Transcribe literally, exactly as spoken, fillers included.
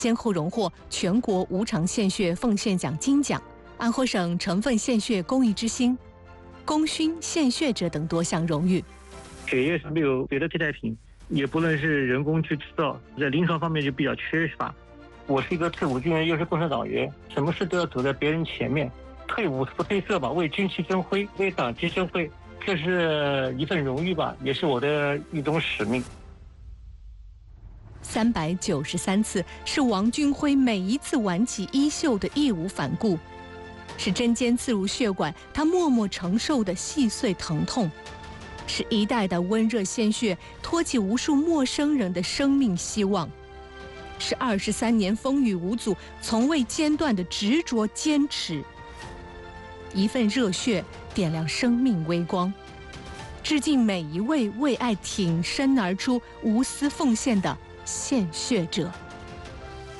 先后荣获全国无偿献血奉献奖金奖、安徽省成分献血公益之星、功勋献血者等多项荣誉。 血液是没有别的替代品，也不能是人工去制造，在临床方面就比较缺乏。我是一个退伍军人，又是共产党员，什么事都要走在别人前面。退伍不褪色吧，为军旗争辉，为党旗争辉，这是一份荣誉吧，也是我的一种使命。 三百九十三次是王俊辉每一次挽起衣袖的义无反顾，是针尖刺入血管，他默默承受的细碎疼痛，是一代代温热鲜血托起无数陌生人的生命希望，是二十三年风雨无阻、从未间断的执着坚持。一份热血点亮生命微光，致敬每一位为爱挺身而出、无私奉献的献血者。